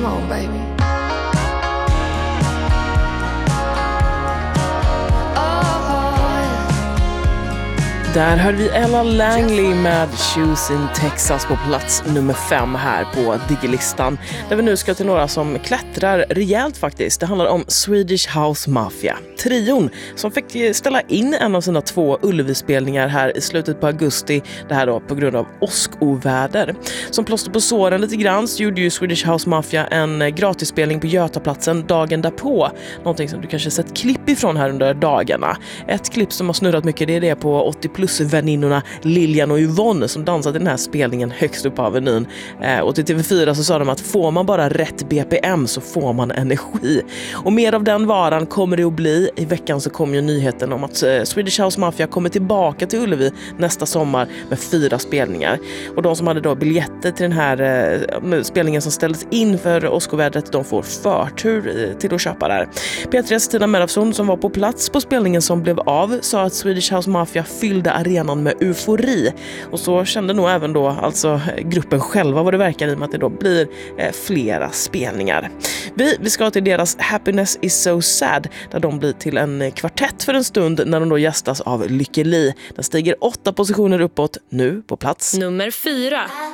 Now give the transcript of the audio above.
Come on, baby. Där hör vi Ella Langley med Shoes in Texas på plats nummer 5 här på Digilistan. Där vi nu ska till några som klättrar rejält faktiskt. Det handlar om Swedish House Mafia. Trion som fick ställa in en av sina 2 Ullevi-spelningar här i slutet på augusti. Det här då på grund av åskoväder. Som plåster på såren lite grann så gjorde ju Swedish House Mafia en gratisspelning på Götaplatsen dagen därpå. Någonting som du kanske sett klipp ifrån här under dagarna. Ett klipp som har snurrat mycket, det är det på 80+-väninnorna Lilian och Yvonne som dansade i den här spelningen högst upp på Avenyn. Och till TV4 så sa de att får man bara rätt BPM så får man energi. Och mer av den varan kommer det att bli. I veckan så kom ju nyheten om att Swedish House Mafia kommer tillbaka till Ullevi nästa sommar med 4 spelningar. Och de som hade då biljetter till den här spelningen som ställdes in för åskovädret, de får förtur till att köpa där. P3s Tina Merafsson som var på plats på spelningen som blev av sa att Swedish House Mafia fyllde arenan med eufori. Och så kände nog även då alltså gruppen själva vad det verkar i med att det då blir flera spelningar. Vi ska till deras Happiness is so sad där de blir till en kvartett för en stund när de då gästas av Lykke Li. Den stiger 8 positioner uppåt nu på plats nummer 4.